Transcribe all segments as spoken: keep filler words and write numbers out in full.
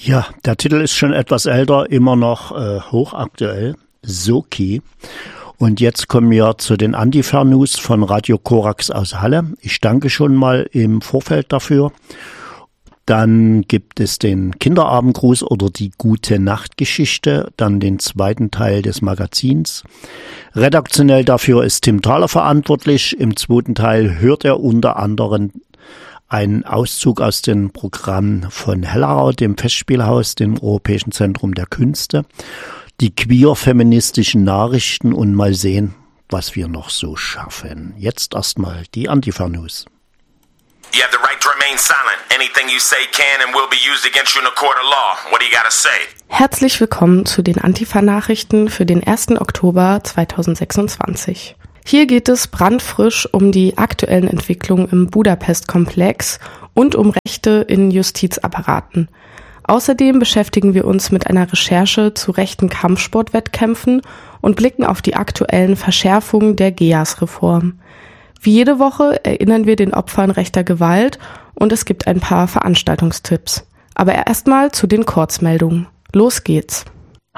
Ja, der Titel ist schon etwas älter, immer noch äh, hochaktuell. Soki. Und jetzt kommen wir zu den Antifa-News von Radio Korax aus Halle. Ich danke schon mal im Vorfeld dafür. Dann gibt es den Kinderabendgruß oder die Gute-Nacht-Geschichte, dann den zweiten Teil des Magazins. Redaktionell dafür ist Tim Thaler verantwortlich. Im zweiten Teil hört er unter anderem einen Auszug aus dem Programm von Hellerau, dem Festspielhaus, dem Europäischen Zentrum der Künste, die queer-feministischen Nachrichten und mal sehen, was wir noch so schaffen. Jetzt erstmal die Antifa-News. You have the right to remain silent. Anything you say can and will be used against you in a court of law. What do you gotta say? Herzlich willkommen zu den Antifa-Nachrichten für den ersten Oktober zweitausendsechsundzwanzig. Hier geht es brandfrisch um die aktuellen Entwicklungen im Budapest-Komplex und um Rechte in Justizapparaten. Außerdem beschäftigen wir uns mit einer Recherche zu rechten Kampfsportwettkämpfen und blicken auf die aktuellen Verschärfungen der G E A S-Reform. Wie jede Woche erinnern wir den Opfern rechter Gewalt und es gibt ein paar Veranstaltungstipps. Aber erstmal zu den Kurzmeldungen. Los geht's.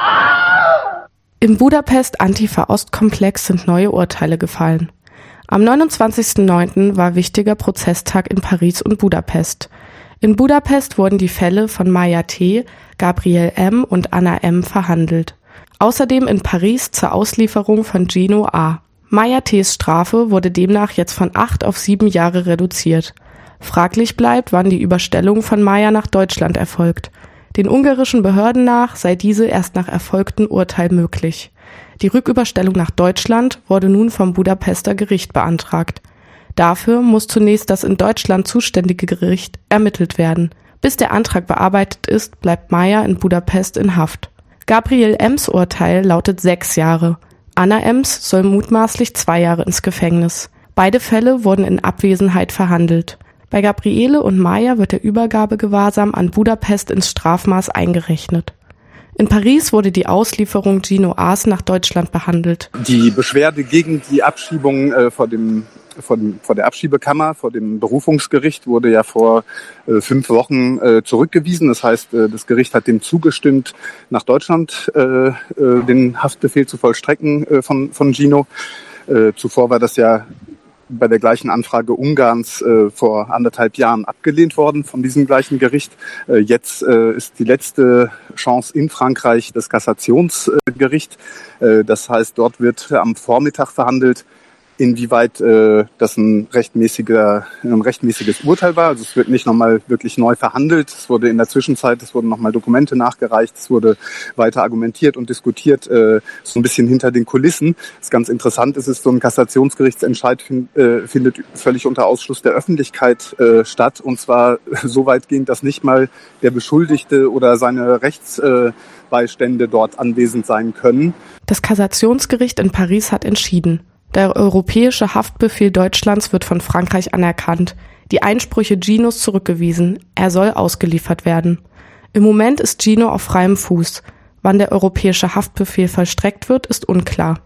Im Budapest-Antifa-Ostkomplex sind neue Urteile gefallen. Am neunundzwanzigsten neunten war wichtiger Prozesstag in Paris und Budapest. In Budapest wurden die Fälle von Maya T., Gabriel M. und Anna M. verhandelt. Außerdem in Paris zur Auslieferung von Gino A. Maya T.'s Strafe wurde demnach jetzt von acht auf sieben Jahre reduziert. Fraglich bleibt, wann die Überstellung von Maya nach Deutschland erfolgt. Den ungarischen Behörden nach sei diese erst nach erfolgtem Urteil möglich. Die Rücküberstellung nach Deutschland wurde nun vom Budapester Gericht beantragt. Dafür muss zunächst das in Deutschland zuständige Gericht ermittelt werden. Bis der Antrag bearbeitet ist, bleibt Maya in Budapest in Haft. Gabriel M.'s Urteil lautet sechs Jahre. Anna M.'s soll mutmaßlich zwei Jahre ins Gefängnis. Beide Fälle wurden in Abwesenheit verhandelt. Bei Gabriele und Maya wird der Übergabegewahrsam an Budapest ins Strafmaß eingerechnet. In Paris wurde die Auslieferung Gino A.'s nach Deutschland behandelt. Die Beschwerde gegen die Abschiebung äh, vor dem Vor, dem, vor der Abschiebekammer, vor dem Berufungsgericht wurde ja vor äh, fünf Wochen äh, zurückgewiesen. Das heißt, äh, das Gericht hat dem zugestimmt, nach Deutschland äh, äh, den Haftbefehl zu vollstrecken äh, von, von Gino. Äh, zuvor war das ja bei der gleichen Anfrage Ungarns äh, vor anderthalb Jahren abgelehnt worden von diesem gleichen Gericht. Äh, jetzt äh, ist die letzte Chance in Frankreich das Kassationsgericht. Äh, das heißt, dort wird am Vormittag verhandelt, inwieweit äh, das ein rechtmäßiger, ein rechtmäßiges Urteil war. Also es wird nicht nochmal wirklich neu verhandelt. Es wurde in der Zwischenzeit, es wurden nochmal Dokumente nachgereicht, es wurde weiter argumentiert und diskutiert, äh, so ein bisschen hinter den Kulissen. Was ganz interessant ist, ist, so ein Kassationsgerichtsentscheid find, äh, findet völlig unter Ausschluss der Öffentlichkeit äh, statt. Und zwar so weitgehend, dass nicht mal der Beschuldigte oder seine Rechtsbeistände äh, dort anwesend sein können. Das Kassationsgericht in Paris hat entschieden. Der europäische Haftbefehl Deutschlands wird von Frankreich anerkannt. Die Einsprüche Ginos zurückgewiesen. Er soll ausgeliefert werden. Im Moment ist Gino auf freiem Fuß. Wann der europäische Haftbefehl vollstreckt wird, ist unklar.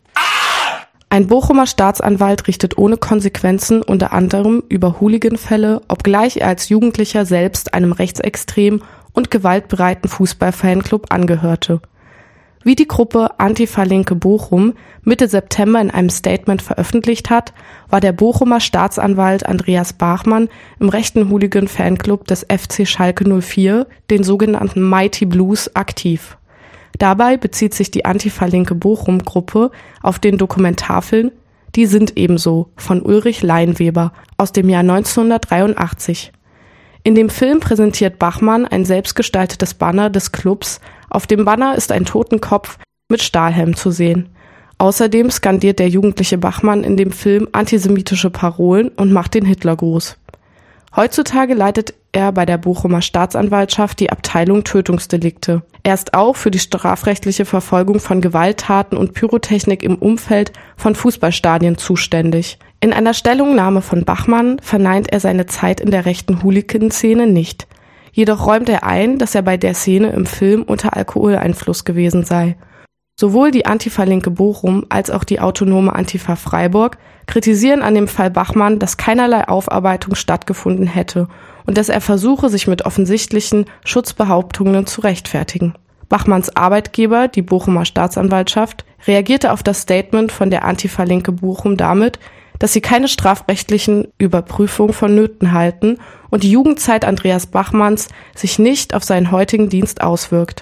Ein Bochumer Staatsanwalt richtet ohne Konsequenzen unter anderem über Hooligan-Fälle, obgleich er als Jugendlicher selbst einem rechtsextremen und gewaltbereiten Fußball-Fanclub angehörte. Wie die Gruppe Antifa-Linke Bochum Mitte September in einem Statement veröffentlicht hat, war der Bochumer Staatsanwalt Andreas Bachmann im rechten Hooligan-Fanclub des F C Schalke null vier, den sogenannten Mighty Blues, aktiv. Dabei bezieht sich die Antifa-Linke Bochum-Gruppe auf den Dokumentarfilm Die sind ebenso von Ulrich Leinweber aus dem Jahr neunzehnhundertdreiundachtzig. In dem Film präsentiert Bachmann ein selbstgestaltetes Banner des Clubs. Auf dem Banner ist ein Totenkopf mit Stahlhelm zu sehen. Außerdem skandiert der jugendliche Bachmann in dem Film antisemitische Parolen und macht den Hitlergruß. Heutzutage leitet er bei der Bochumer Staatsanwaltschaft die Abteilung Tötungsdelikte. Er ist auch für die strafrechtliche Verfolgung von Gewalttaten und Pyrotechnik im Umfeld von Fußballstadien zuständig. In einer Stellungnahme von Bachmann verneint er seine Zeit in der rechten Hooligan-Szene nicht. Jedoch räumt er ein, dass er bei der Szene im Film unter Alkoholeinfluss gewesen sei. Sowohl die Antifa-Linke Bochum als auch die autonome Antifa Freiburg kritisieren an dem Fall Bachmann, dass keinerlei Aufarbeitung stattgefunden hätte und dass er versuche, sich mit offensichtlichen Schutzbehauptungen zu rechtfertigen. Bachmanns Arbeitgeber, die Bochumer Staatsanwaltschaft, reagierte auf das Statement von der Antifa-Linke Bochum damit, dass sie keine strafrechtlichen Überprüfungen vonnöten halten und die Jugendzeit Andreas Bachmanns sich nicht auf seinen heutigen Dienst auswirkt.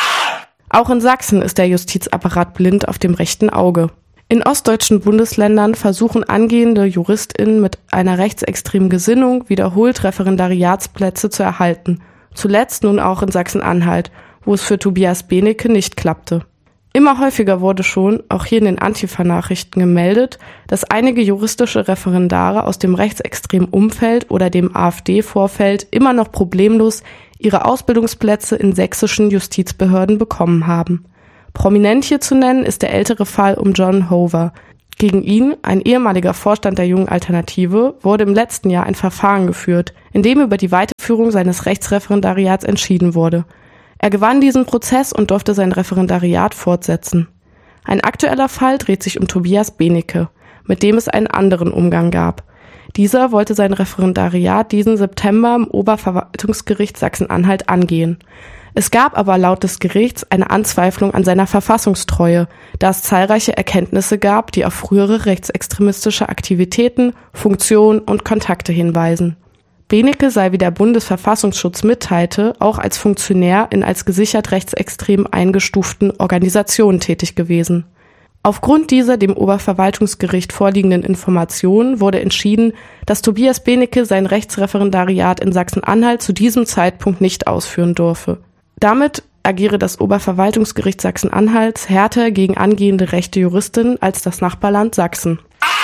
Auch in Sachsen ist der Justizapparat blind auf dem rechten Auge. In ostdeutschen Bundesländern versuchen angehende JuristInnen mit einer rechtsextremen Gesinnung wiederholt Referendariatsplätze zu erhalten. Zuletzt nun auch in Sachsen-Anhalt, wo es für Tobias Benecke nicht klappte. Immer häufiger wurde schon, auch hier in den Antifa-Nachrichten gemeldet, dass einige juristische Referendare aus dem rechtsextremen Umfeld oder dem AfD-Vorfeld immer noch problemlos ihre Ausbildungsplätze in sächsischen Justizbehörden bekommen haben. Prominent hier zu nennen ist der ältere Fall um John Hover. Gegen ihn, ein ehemaliger Vorstand der Jungen Alternative, wurde im letzten Jahr ein Verfahren geführt, in dem über die Weiterführung seines Rechtsreferendariats entschieden wurde. Er gewann diesen Prozess und durfte sein Referendariat fortsetzen. Ein aktueller Fall dreht sich um Tobias Benecke, mit dem es einen anderen Umgang gab. Dieser wollte sein Referendariat diesen September im Oberverwaltungsgericht Sachsen-Anhalt angehen. Es gab aber laut des Gerichts eine Anzweiflung an seiner Verfassungstreue, da es zahlreiche Erkenntnisse gab, die auf frühere rechtsextremistische Aktivitäten, Funktionen und Kontakte hinweisen. Benecke sei, wie der Bundesverfassungsschutz mitteilte, auch als Funktionär in als gesichert rechtsextrem eingestuften Organisationen tätig gewesen. Aufgrund dieser dem Oberverwaltungsgericht vorliegenden Informationen wurde entschieden, dass Tobias Benecke sein Rechtsreferendariat in Sachsen-Anhalt zu diesem Zeitpunkt nicht ausführen dürfe. Damit agiere das Oberverwaltungsgericht Sachsen-Anhalts härter gegen angehende rechte Juristinnen als das Nachbarland Sachsen.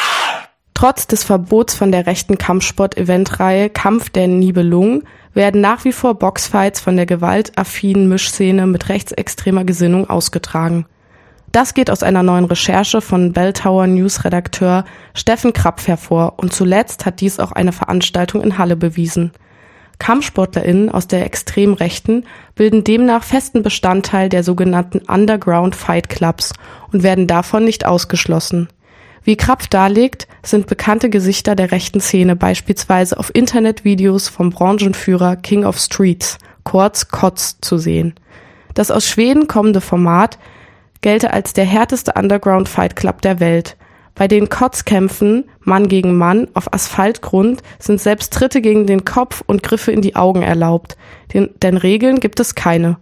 Trotz des Verbots von der rechten Kampfsport-Eventreihe Kampf der Nibelungen werden nach wie vor Boxfights von der gewaltaffinen Mischszene mit rechtsextremer Gesinnung ausgetragen. Das geht aus einer neuen Recherche von Belltower News-Redakteur Steffen Krapf hervor und zuletzt hat dies auch eine Veranstaltung in Halle bewiesen. KampfsportlerInnen aus der extrem Rechten bilden demnach festen Bestandteil der sogenannten Underground Fight Clubs und werden davon nicht ausgeschlossen. Wie Krapf darlegt, sind bekannte Gesichter der rechten Szene beispielsweise auf Internetvideos vom Branchenführer King of Streets, kurz Kotz, zu sehen. Das aus Schweden kommende Format gelte als der härteste Underground Fight Club der Welt. Bei den Kotzkämpfen, Mann gegen Mann, auf Asphaltgrund sind selbst Tritte gegen den Kopf und Griffe in die Augen erlaubt, den, denn Regeln gibt es keine.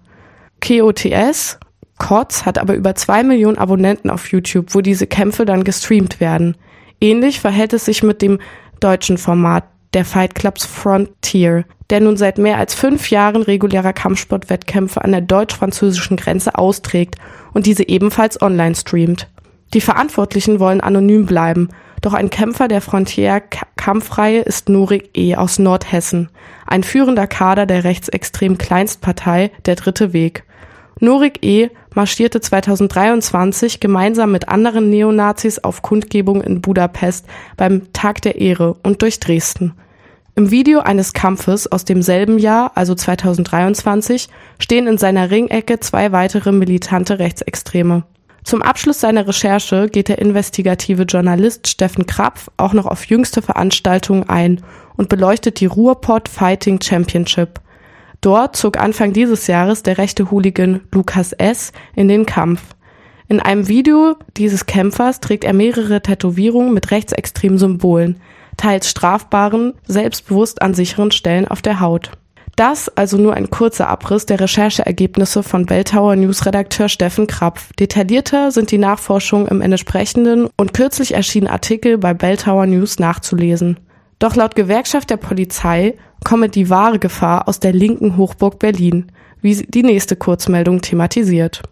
K O T S, Kotz, hat aber über zwei Millionen Abonnenten auf YouTube, wo diese Kämpfe dann gestreamt werden. Ähnlich verhält es sich mit dem deutschen Format der Fight Clubs Frontier, der nun seit mehr als fünf Jahren regulärer Kampfsportwettkämpfe an der deutsch-französischen Grenze austrägt und diese ebenfalls online streamt. Die Verantwortlichen wollen anonym bleiben, doch ein Kämpfer der Frontier-Kampfreihe ist Norik E. aus Nordhessen, ein führender Kader der rechtsextremen Kleinstpartei Der Dritte Weg. Norik E. marschierte zweitausenddreiundzwanzig gemeinsam mit anderen Neonazis auf Kundgebung in Budapest beim Tag der Ehre und durch Dresden. Im Video eines Kampfes aus demselben Jahr, also zweitausenddreiundzwanzig, stehen in seiner Ringecke zwei weitere militante Rechtsextreme. Zum Abschluss seiner Recherche geht der investigative Journalist Steffen Krapf auch noch auf jüngste Veranstaltungen ein und beleuchtet die Ruhrpott Fighting Championship. Dort zog Anfang dieses Jahres der rechte Hooligan Lukas S. in den Kampf. In einem Video dieses Kämpfers trägt er mehrere Tätowierungen mit rechtsextremen Symbolen, teils strafbaren, selbstbewusst an sicheren Stellen auf der Haut. Das also nur ein kurzer Abriss der Rechercheergebnisse von Belltower News-Redakteur Steffen Krapf. Detaillierter sind die Nachforschungen im entsprechenden und kürzlich erschienenen Artikel bei Belltower News nachzulesen. Doch laut Gewerkschaft der Polizei komme die wahre Gefahr aus der linken Hochburg Berlin, wie die nächste Kurzmeldung thematisiert.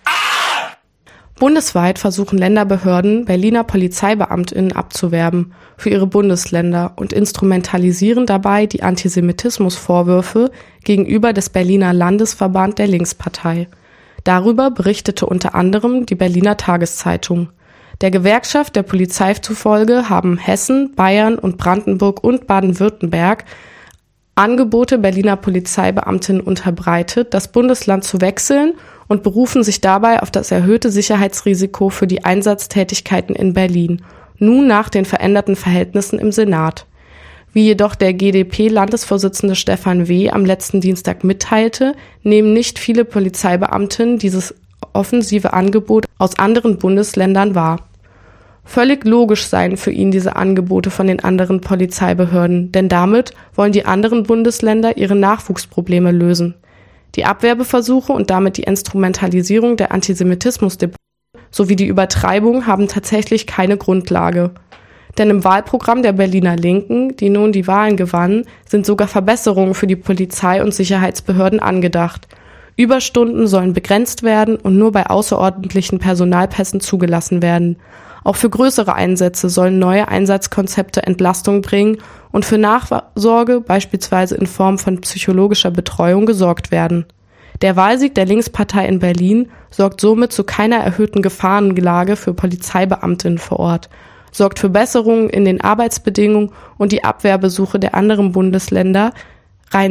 Bundesweit versuchen Länderbehörden, Berliner PolizeibeamtInnen abzuwerben für ihre Bundesländer und instrumentalisieren dabei die Antisemitismusvorwürfe gegenüber des Berliner Landesverband der Linkspartei. Darüber berichtete unter anderem die Berliner Tageszeitung. Der Gewerkschaft der Polizei zufolge haben Hessen, Bayern und Brandenburg und Baden-Württemberg Angebote Berliner Polizeibeamtinnen unterbreitet, das Bundesland zu wechseln und berufen sich dabei auf das erhöhte Sicherheitsrisiko für die Einsatztätigkeiten in Berlin, nun nach den veränderten Verhältnissen im Senat. Wie jedoch der G d P-Landesvorsitzende Stefan W. am letzten Dienstag mitteilte, nehmen nicht viele Polizeibeamtinnen dieses offensive Angebot aus anderen Bundesländern wahr. Völlig logisch seien für ihn diese Angebote von den anderen Polizeibehörden, denn damit wollen die anderen Bundesländer ihre Nachwuchsprobleme lösen. Die Abwerbeversuche und damit die Instrumentalisierung der Antisemitismusdebatte sowie die Übertreibung haben tatsächlich keine Grundlage. Denn im Wahlprogramm der Berliner Linken, die nun die Wahlen gewannen, sind sogar Verbesserungen für die Polizei und Sicherheitsbehörden angedacht. Überstunden sollen begrenzt werden und nur bei außerordentlichen Personalpässen zugelassen werden. Auch für größere Einsätze sollen neue Einsatzkonzepte Entlastung bringen und für Nachsorge, beispielsweise in Form von psychologischer Betreuung, gesorgt werden. Der Wahlsieg der Linkspartei in Berlin sorgt somit zu keiner erhöhten Gefahrenlage für Polizeibeamtinnen vor Ort, sorgt für Besserungen in den Arbeitsbedingungen und die Abwehrbesuche der anderen Bundesländer